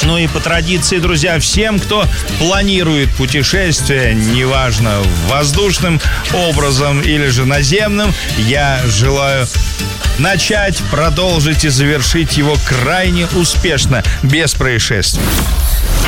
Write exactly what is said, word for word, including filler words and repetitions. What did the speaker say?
Ну и по традиции, друзья, всем, кто планирует путешествие, неважно, воздушным образом или же наземным, я желаю начать, продолжить и завершить его крайне успешно, без происшествий.